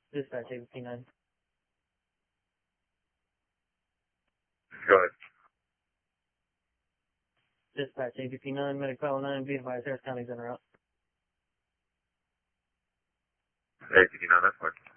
Dispatch A59. Go ahead. Dispatch A59, medic file 9, be advised, Harris County's en route. A59, that's fine.